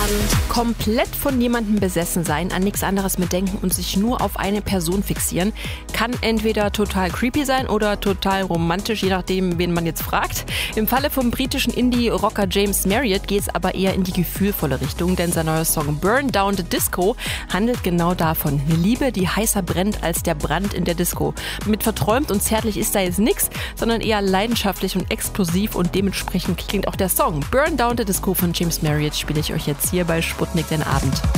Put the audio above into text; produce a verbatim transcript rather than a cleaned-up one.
Abend. Komplett von jemandem besessen sein, an nichts anderes mehr denken und sich nur auf eine Person fixieren, kann entweder total creepy sein oder total romantisch, je nachdem, wen man jetzt fragt. Im Falle vom britischen Indie-Rocker James Marriott geht es aber eher in die gefühlvolle Richtung, denn sein neuer Song Burn Down the Disco handelt genau davon. Eine Liebe, die heißer brennt als der Brand in der Disco. Mit verträumt und zärtlich ist da jetzt nichts, sondern eher leidenschaftlich und explosiv und dementsprechend klingt auch der Song Burn Down the Disco von James Marriott, spiele ich euch jetzt hier bei Sputnik den Abend.